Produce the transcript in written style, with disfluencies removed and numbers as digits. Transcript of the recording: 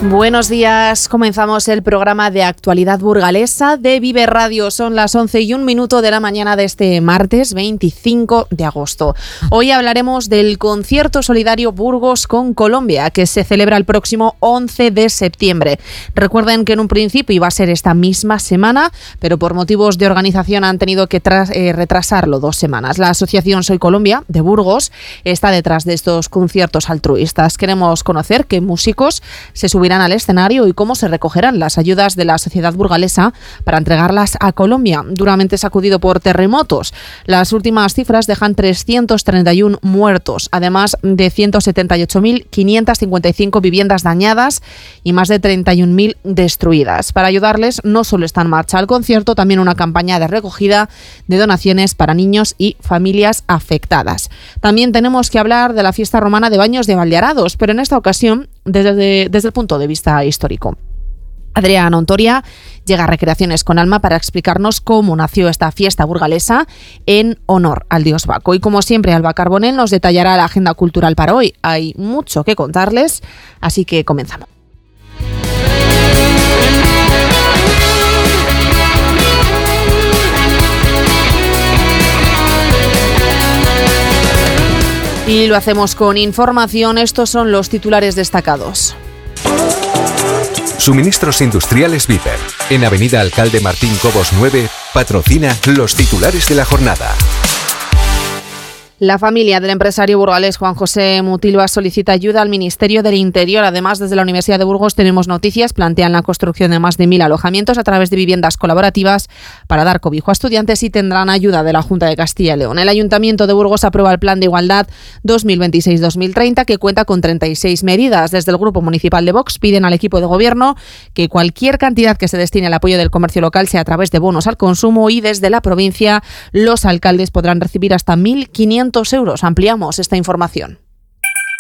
Buenos días, comenzamos el programa de actualidad burgalesa de Vive Radio. Son las 11:01 de la mañana de este martes 25 de agosto. Hoy hablaremos del concierto solidario Burgos con Colombia, que se celebra el próximo 11 de septiembre. Recuerden que en un principio iba a ser esta misma semana, pero por motivos de organización han tenido que retrasarlo 2 semanas. La asociación Soy Colombia de Burgos está detrás de estos conciertos altruistas. Queremos conocer qué músicos se subirán al escenario y cómo se recogerán las ayudas de la sociedad burgalesa para entregarlas a Colombia, duramente sacudido por terremotos. Las últimas cifras dejan 331 muertos, además de 178.555 viviendas dañadas y más de 31.000 destruidas. Para ayudarles no solo está en marcha el concierto, también una campaña de recogida de donaciones para niños y familias afectadas. También tenemos que hablar de la fiesta romana de Baños de Valdearados, pero en esta ocasión desde el punto de vista histórico. Adrián Ontoria llega a Recreaciones con Alma para explicarnos cómo nació esta fiesta burgalesa en honor al dios Baco. Y como siempre, Alba Carbonell nos detallará la agenda cultural para hoy. Hay mucho que contarles, así que comenzamos. Y lo hacemos con información. Estos son los titulares destacados. Suministros Industriales Viper, en Avenida Alcalde Martín Cobos 9, patrocina los titulares de la jornada. La familia del empresario burgalés Juan José Mutilva solicita ayuda al Ministerio del Interior. Además, desde la Universidad de Burgos tenemos noticias. Plantean la construcción de más de 1.000 alojamientos a través de viviendas colaborativas para dar cobijo a estudiantes y tendrán ayuda de la Junta de Castilla y León. El Ayuntamiento de Burgos aprueba el Plan de Igualdad 2026-2030 que cuenta con 36 medidas. Desde el Grupo Municipal de Vox piden al equipo de gobierno que cualquier cantidad que se destine al apoyo del comercio local sea a través de bonos al consumo y desde la provincia los alcaldes podrán recibir hasta 1.500 euros. Ampliamos esta información.